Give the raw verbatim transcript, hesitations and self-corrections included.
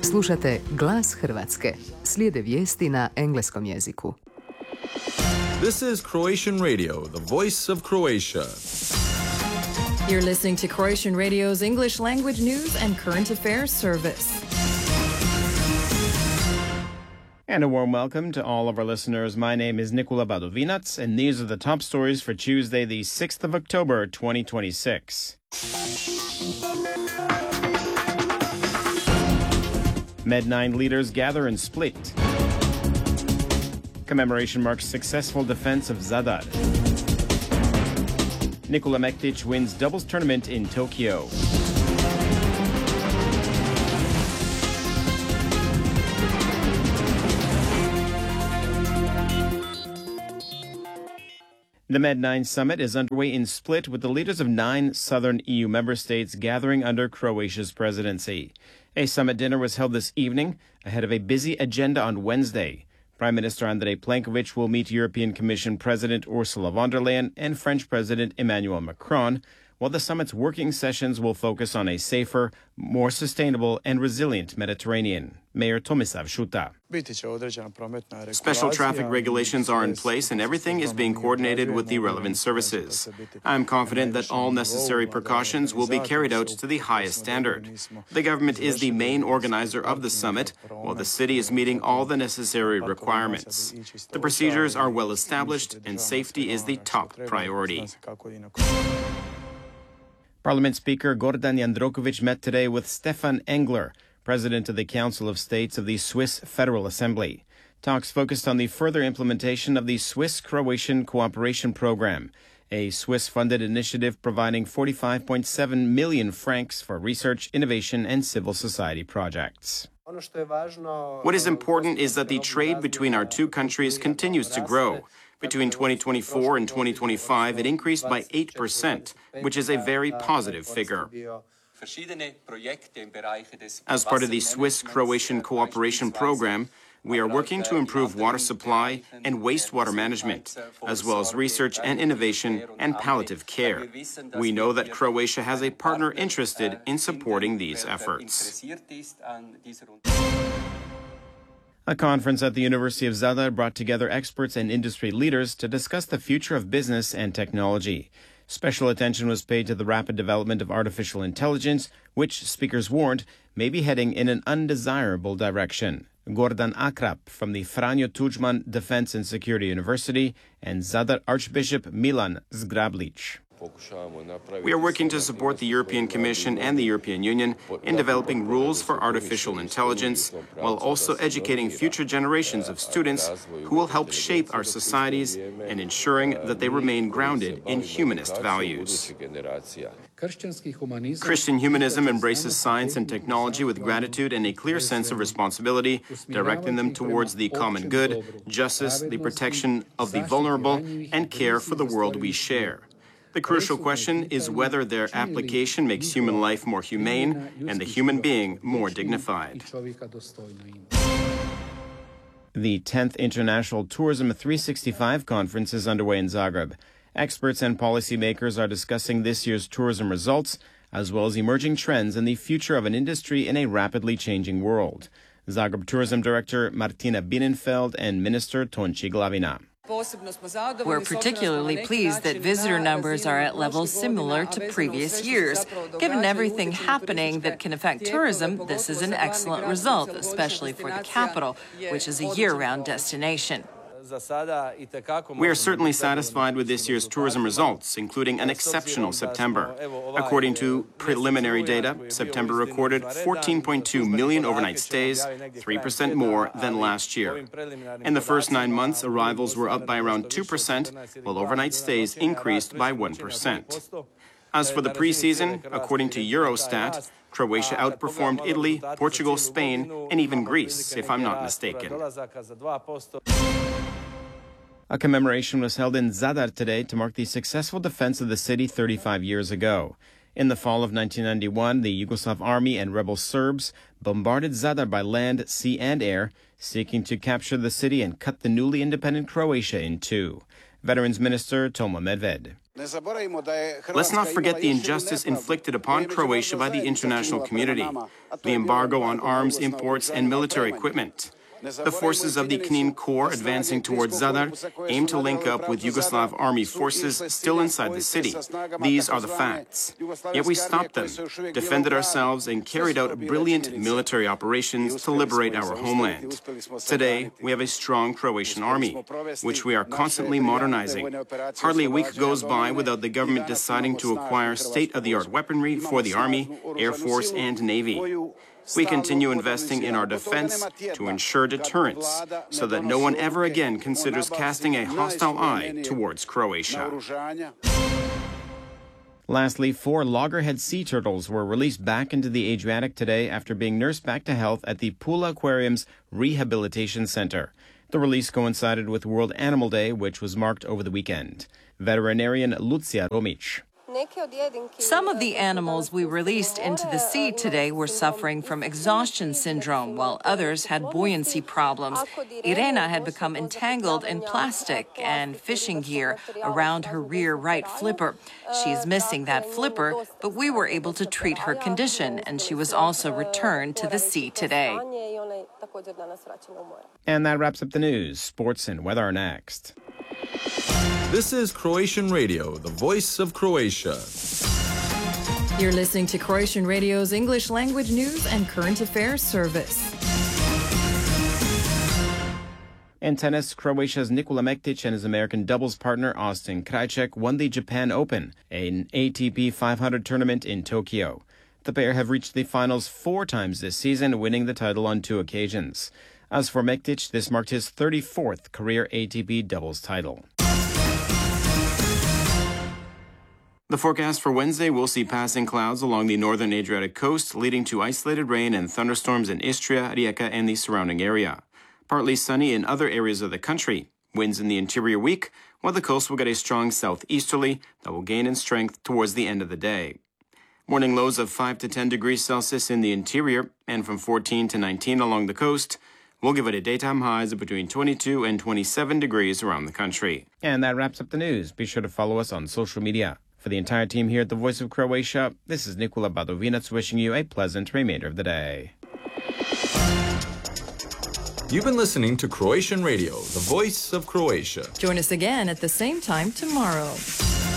Slušate Glas Hrvatske. Slijede vijesti na engleskom jeziku. This is Croatian Radio, the voice of Croatia. You're listening to Croatian Radio's English language news and current affairs service. And a warm welcome to all of our listeners. My name is Nikola Badovinac, and these are the top stories for Tuesday, the sixth of October, twenty twenty-six. Med nine leaders gather in Split. Commemoration marks successful defense of Zadar. Nikola Mektic wins doubles tournament in Tokyo. The Med nine summit is underway in Split with the leaders of nine southern E U member states gathering under Croatia's presidency. A summit dinner was held this evening ahead of a busy agenda on Wednesday. Prime Minister Andrej Plenković will meet European Commission President Ursula von der Leyen and French President Emmanuel Macron, while the summit's working sessions will focus on a safer, more sustainable and resilient Mediterranean. Mayor Tomislav Šuta. Special traffic regulations are in place and everything is being coordinated with the relevant services. I'm confident that all necessary precautions will be carried out to the highest standard. The government is the main organizer of the summit, while the city is meeting all the necessary requirements. The procedures are well established and safety is the top priority. Parliament Speaker Gordan Jandroković met today with Stefan Engler, President of the Council of States of the Swiss Federal Assembly. Talks focused on the further implementation of the Swiss-Croatian Cooperation Program, a Swiss-funded initiative providing forty-five point seven million francs for research, innovation, and civil society projects. What is important is that the trade between our two countries continues to grow. Between twenty twenty-four and twenty twenty-five, it increased by eight percent, which is a very positive figure. As part of the Swiss-Croatian Cooperation Program, we are working to improve water supply and wastewater management, as well as research and innovation and palliative care. We know that Croatia has a partner interested in supporting these efforts. A conference at the University of Zadar brought together experts and industry leaders to discuss the future of business and technology. Special attention was paid to the rapid development of artificial intelligence, which, speakers warned, may be heading in an undesirable direction. Gordan Akrap from the Franjo Tudjman Defense and Security University and Zadar Archbishop Milan Zgrablic. We are working to support the European Commission and the European Union in developing rules for artificial intelligence, while also educating future generations of students who will help shape our societies and ensuring that they remain grounded in humanist values. Christian humanism embraces science and technology with gratitude and a clear sense of responsibility, directing them towards the common good, justice, the protection of the vulnerable, and care for the world we share. The crucial question is whether their application makes human life more humane and the human being more dignified. The tenth International Tourism three sixty-five conference is underway in Zagreb. Experts and policymakers are discussing this year's tourism results, as well as emerging trends and the future of an industry in a rapidly changing world. Zagreb Tourism Director Martina Bienenfeld and Minister Tonči Glavina. We're particularly pleased that visitor numbers are at levels similar to previous years. Given everything happening that can affect tourism, this is an excellent result, especially for the capital, which is a year-round destination. We are certainly satisfied with this year's tourism results, including an exceptional September. According to preliminary data, September recorded fourteen point two million overnight stays, three percent more than last year. In the first nine months, arrivals were up by around two percent, while overnight stays increased by one percent. As for the pre-season, according to Eurostat, Croatia outperformed Italy, Portugal, Spain, and even Greece, if I'm not mistaken. A commemoration was held in Zadar today to mark the successful defense of the city thirty-five years ago. In the fall of nineteen ninety-one, the Yugoslav army and rebel Serbs bombarded Zadar by land, sea, and air, seeking to capture the city and cut the newly independent Croatia in two. Veterans Minister Toma Medved. Let's not forget the injustice inflicted upon Croatia by the international community, the embargo on arms imports and military equipment. The forces of the Knin Corps advancing towards Zadar aim to link up with Yugoslav army forces still inside the city. These are the facts. Yet we stopped them, defended ourselves, and carried out brilliant military operations to liberate our homeland. Today, we have a strong Croatian army, which we are constantly modernizing. Hardly a week goes by without the government deciding to acquire state-of-the-art weaponry for the army, air force, and navy. We continue investing in our defense to ensure deterrence so that no one ever again considers casting a hostile eye towards Croatia. Lastly, four loggerhead sea turtles were released back into the Adriatic today after being nursed back to health at the Pula Aquarium's Rehabilitation Center. The release coincided with World Animal Day, which was marked over the weekend. Veterinarian Lucia Romic. Some of the animals we released into the sea today were suffering from exhaustion syndrome, while others had buoyancy problems. Irena had become entangled in plastic and fishing gear around her rear right flipper. She's missing that flipper, but we were able to treat her condition, and she was also returned to the sea today. And that wraps up the news. Sports and weather are next. This is Croatian Radio, the voice of Croatia. You're listening to Croatian Radio's English language news and current affairs service. In tennis, Croatia's Nikola Mektic and his American doubles partner Austin Krajicek won the Japan Open, an A T P five hundred tournament in Tokyo. The pair have reached the finals four times this season, winning the title on two occasions. As for Mektic, this marked his thirty-fourth career A T P doubles title. The forecast for Wednesday will see passing clouds along the northern Adriatic coast, leading to isolated rain and thunderstorms in Istria, Rijeka, and the surrounding area. Partly sunny in other areas of the country. Winds in the interior weak, while the coast will get a strong southeasterly that will gain in strength towards the end of the day. Morning lows of five to ten degrees Celsius in the interior and from fourteen to nineteen along the coast will give it a daytime highs of between twenty-two and twenty-seven degrees around the country. And that wraps up the news. Be sure to follow us on social media. For the entire team here at the Voice of Croatia, this is Nikola Badovinac wishing you a pleasant remainder of the day. You've been listening to Croatian Radio, the voice of Croatia. Join us again at the same time tomorrow.